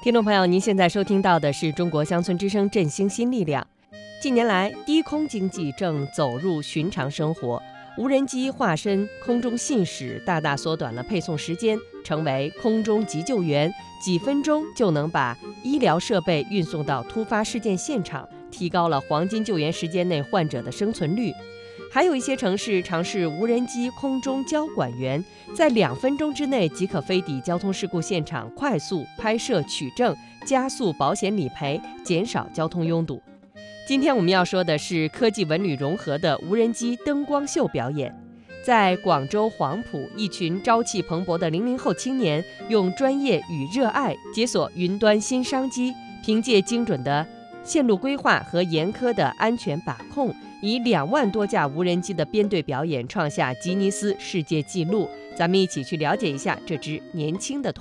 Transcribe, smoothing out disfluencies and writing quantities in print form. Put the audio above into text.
听众朋友，您现在收听到的是中国乡村之声振兴新力量。近年来，低空经济正走入寻常生活，无人机化身空中信使，大大缩短了配送时间，成为空中急救员，几分钟就能把医疗设备运送到突发事件现场，提高了黄金救援时间内患者的生存率。还有一些城市尝试无人机空中交管员，在2分钟之内即可飞抵交通事故现场，快速拍摄取证，加速保险理赔，减少交通拥堵。今天我们要说的是科技文旅融合的无人机灯光秀表演。在广州黄埔，一群朝气蓬勃的00后青年用专业与热爱解锁云端新商机，凭借精准的线路规划和严苛的安全把控，以2万多架无人机的编队表演创下吉尼斯世界纪录。咱们一起去了解一下这支年轻的团